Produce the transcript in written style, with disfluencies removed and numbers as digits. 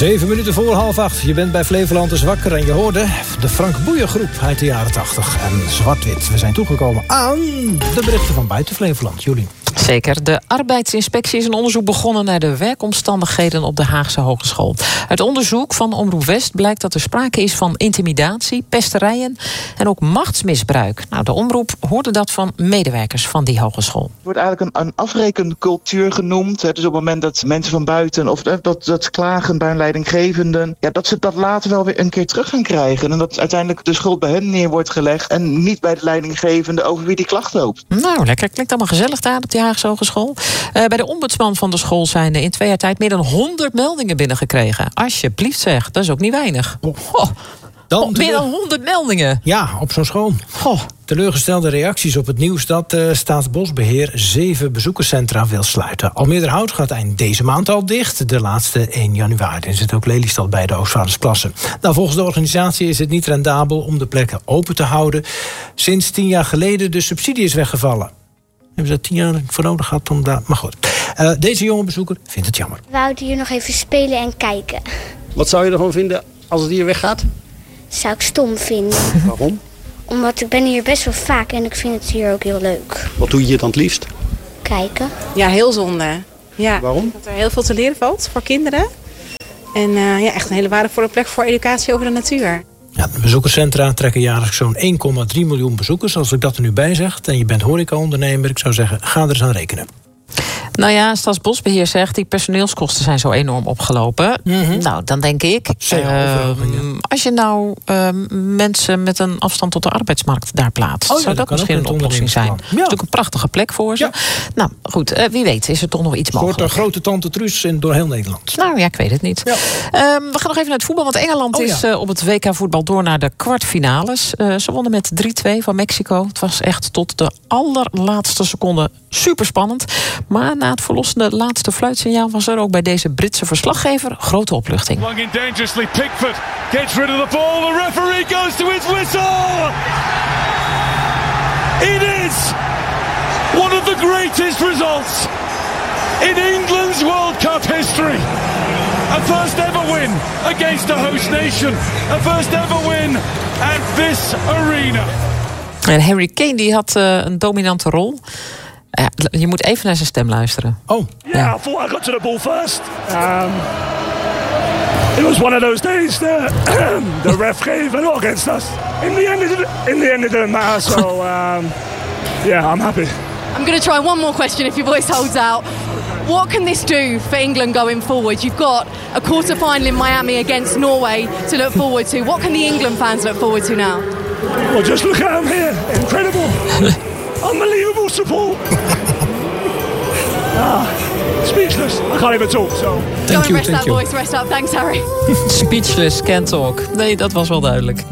7 minuten voor 7:30. Je bent bij Flevoland dus wakker en je hoorde de Frank Boeien groep uit de jaren 80. En zwart-wit. We zijn toegekomen aan de berichten van buiten Flevoland. Jullie. Zeker. De arbeidsinspectie is een onderzoek begonnen naar de werkomstandigheden op de Haagse Hogeschool. Uit onderzoek van Omroep West blijkt dat er sprake is van intimidatie, pesterijen en ook machtsmisbruik. Nou, de omroep hoorde dat van medewerkers van die hogeschool. Het wordt eigenlijk een afrekencultuur genoemd. Dus op het moment dat mensen van buiten of dat klagen bij een leidinggevende, dat ze dat later wel weer een keer terug gaan krijgen. En dat uiteindelijk de schuld bij hen neer wordt gelegd en niet bij de leidinggevende over wie die klacht loopt. Nou, lekker. Klinkt allemaal gezellig daar op die Haagse Hogeschool. Bij de ombudsman van de school zijn in 2 jaar tijd meer dan 100 meldingen binnengekregen. Alsjeblieft zeg, dat is ook niet weinig. Meer dan 100 meldingen. Ja, op zo'n school. Teleurgestelde reacties op het nieuws dat Staatsbosbeheer 7 bezoekerscentra wil sluiten. Almeerderhout gaat eind deze maand al dicht. De laatste 1 januari. Er zit ook Lelystad bij de Oostvaardersplassen. Nou, volgens de organisatie is het niet rendabel om de plekken open te houden. Sinds 10 jaar geleden de subsidie is weggevallen. Hebben ze 10 jaar voor nodig gehad om daar... Maar goed, deze jonge bezoeker vindt het jammer. We wouden hier nog even spelen en kijken. Wat zou je ervan vinden als het hier weggaat? Zou ik stom vinden. Waarom? Omdat ik ben hier best wel vaak en ik vind het hier ook heel leuk. Wat doe je hier dan het liefst? Kijken. Ja, heel zonde. Ja. Waarom? Dat er heel veel te leren valt voor kinderen. En echt een hele waardevolle plek voor educatie over de natuur. Ja, de bezoekerscentra trekken jaarlijks zo'n 1,3 miljoen bezoekers. Als ik dat er nu bij zeg en je bent horecaondernemer, ik zou zeggen, ga er eens aan rekenen. Nou ja, Staatsbosbeheer zegt, die personeelskosten zijn zo enorm opgelopen. Mm-hmm. Nou, dan denk ik, als je nou mensen met een afstand tot de arbeidsmarkt daar plaatst, zou dat misschien een oplossing zijn. Het is natuurlijk een prachtige plek voor ze. Ja. Nou, goed, wie weet is er toch nog iets mogelijk. Een soort grote tante Truus door heel Nederland. Nou ja, ik weet het niet. Ja. We gaan nog even naar het voetbal, want Engeland is op het WK voetbal door naar de kwartfinales. Ze wonnen met 3-2 van Mexico. Het was echt tot de allerlaatste seconde superspannend. Maar na het verlossende laatste fluitsignaal was er ook bij deze Britse verslaggever grote opluchting. Dangerously, Pickford gets rid of the ball. The referee goes to his whistle. It is one of the greatest results in England's World Cup history. A first ever win against the host nation. A first ever win at this arena. En Harry Kane die had een dominante rol. Je moet even naar zijn stem luisteren. Yeah, I thought I got to the ball first. It was one of those days that the ref gave a lot against us. In the end it didn't matter. So I'm happy. I'm going to try one more question if your voice holds out. What can this do for England going forward? You've got a quarter-final in Miami against Norway to look forward to. What can the England fans look forward to now? Well, just look at them here. Incredible. Unbelievable support. Speechless. I can't even talk. So. Go and rest that voice. Rest up. Thanks, Harry. Speechless, can't talk. Nee, dat was wel duidelijk.